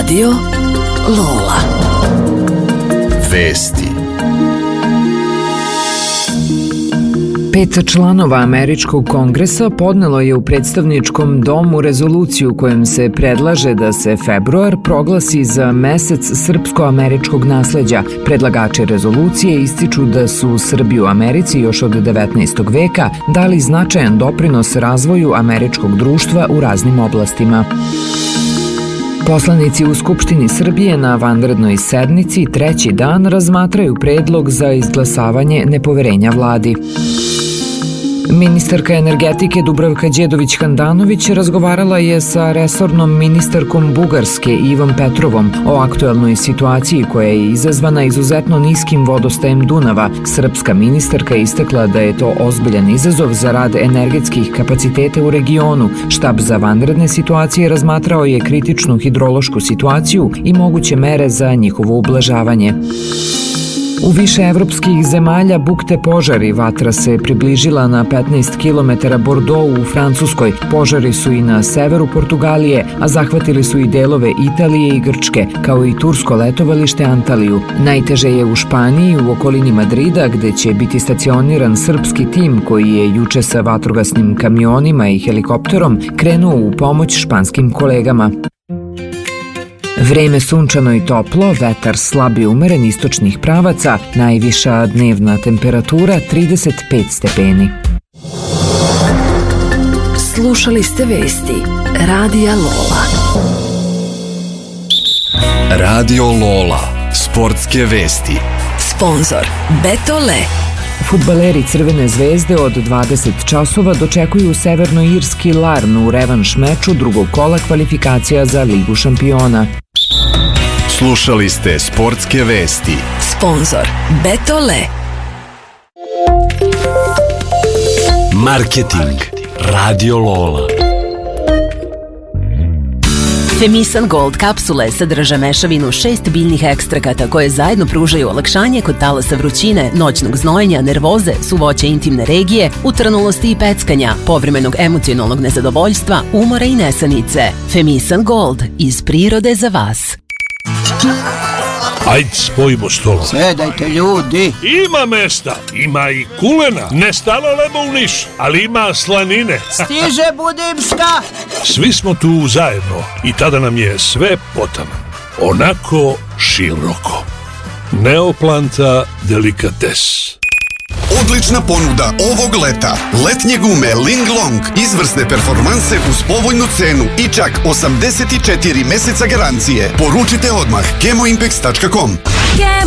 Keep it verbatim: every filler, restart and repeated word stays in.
Radio Lola. Vesti. Pet članova Američkog kongresa podnelo je u predstavničkom domu rezoluciju kojom se predlaže da se februar proglasi za mesec srpsko-američkog nasleđa. Predlagači rezolucije ističu da su Srbi u Americi još od devetnaestog veka dali značajan doprinos razvoju američkog društva u raznim oblastima. Poslanici u Skupštini Srbije na vanrednoj sednici treći dan razmatraju predlog za izglasavanje nepoverenja vladi. Ministarka energetike Dubravka Đedović-Handanović razgovarala je sa resornom ministarkom Bugarske Ivom Petrovom o aktuelnoj situaciji koja je izazvana izuzetno niskim vodostajem Dunava. Srpska ministarka je istakla da je to ozbiljan izazov za rad energetskih kapaciteta u regionu. Štab za vanredne situacije razmatrao je kritičnu hidrološku situaciju i moguće mere za njihovo ublažavanje. U više evropskih zemalja bukte požari. Vatra se približila na petnaest kilometara Bordeaux u Francuskoj. Požari su i na severu Portugalije, a zahvatili su i delove Italije i Grčke, kao i tursko letovalište Antaliju. Najteže je u Španiji, u okolini Madrida, gde će biti stacioniran srpski tim koji je juče sa vatrogasnim kamionima i helikopterom krenuo u pomoć španskim kolegama. Vreme sunčano i toplo, vetar slab i umeren istočnih pravaca, najviša dnevna temperatura trideset pet stepeni. Slušali ste vesti Radija Lola. Radio Lola, sportske vesti. Sponzor Betole. Fudbaleri Crvene zvezde od dvadeset časova dočekuju severnoirski Larn u revanš meču drugog kola kvalifikacija za Ligu šampiona. Slušali ste sportske vesti. Sponzor Betole. Marketing. Radio Lola. Femisan Gold kapsule sadrže mešavinu šest biljnih ekstrakata koje zajedno pružaju olakšanje kod talasa vrućine, noćnog znojenja, nervoze, suvoća intimne regije, utrnulosti i peckanja, povremenog emocionalnog nezadovoljstva, umora i nesanice. Femisan Gold, iz prirode za vas. Ajde, spojimo stolom. Sedajte, ljudi. Ima mesta, ima i kulena. Ne stalo lebo u Niš, ali ima slanine. Stiže Budimska. Svi smo tu zajedno i tada nam je sve potaman. Onako široko. Neoplanta delikates. Odlična ponuda ovog leta. Letnje gume Linglong. Izvrsne performanse uz povoljnu cenu i čak osamdeset četiri meseca garancije. Poručite odmah kemoimpex tačka com.